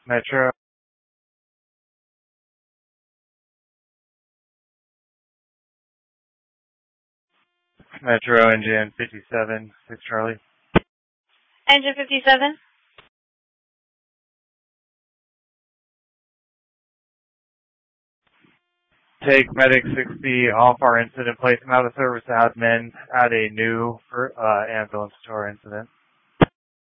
Metro, Metro Engine 57, 6 Charlie. Engine 57. Take Medic 60 off our incident, place him out of service admin, add a new ambulance to our incident.